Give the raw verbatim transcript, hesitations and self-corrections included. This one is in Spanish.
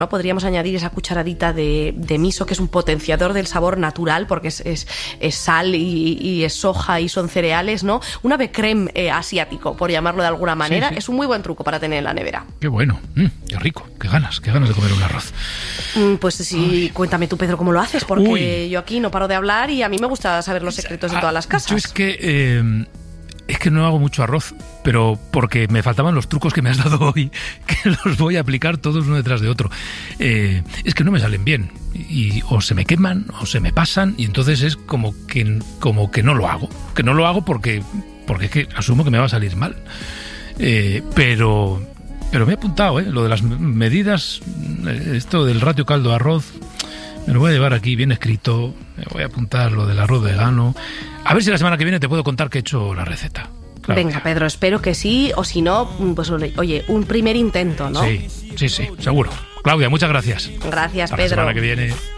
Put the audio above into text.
¿no? Podríamos añadir esa cucharadita de, de miso, que es un potenciador del sabor natural, porque es, es, es sal y, y es soja y son cereales, ¿no? Un ave crème eh, asiático, por llamarlo de alguna manera. Sí, sí. Es un muy buen truco para tener en la nevera. Qué bueno, mm, qué rico, qué ganas, qué ganas de comer un arroz. Mm, pues sí, cuéntame tú, Pedro, cómo lo haces, porque Uy. yo aquí no paro de hablar y a mí me gusta saber los secretos de todas las casas. Yo es que... Eh... Es que no hago mucho arroz, pero porque me faltaban los trucos que me has dado hoy, que los voy a aplicar todos uno detrás de otro. Eh, es que no me salen bien, y o se me queman o se me pasan, y entonces es como que, como que no lo hago. Que no lo hago porque, porque es que asumo que me va a salir mal. Eh, pero, pero me he apuntado, ¿eh? Lo de las medidas, esto del ratio caldo-arroz... Me lo voy a llevar aquí bien escrito, me voy a apuntar lo del arroz vegano. A ver si la semana que viene te puedo contar que he hecho la receta. Claro. Venga, Pedro, espero que sí, o si no, pues oye, un primer intento, ¿no? Sí, sí, sí, seguro. Claudia, muchas gracias. Gracias, Hasta Pedro. La semana que viene.